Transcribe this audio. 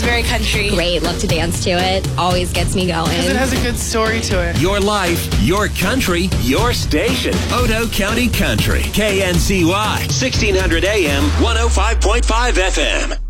very country. Great, love to dance to it. Always gets me going. Because it has a good story to it. Your life, your country, your station. Otoe County Country. KNCY, 1600 AM, 105.5 FM.